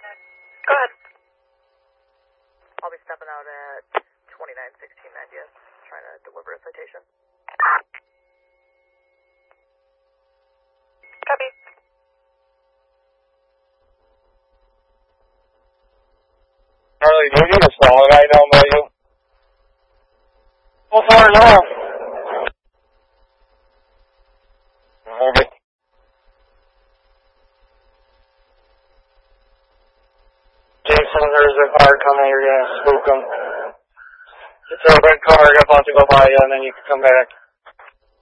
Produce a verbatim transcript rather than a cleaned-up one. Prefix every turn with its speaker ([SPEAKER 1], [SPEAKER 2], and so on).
[SPEAKER 1] Go ahead. I'll be stepping out at twenty-nine sixteen ninetieth, trying to deliver a citation. Copy.
[SPEAKER 2] Charlie, do you need a solid eye down by you? So far, no. Okay. Jason, there's a car coming, you're gonna spook him. It's a red car, you're about to go by you, and then you can come back.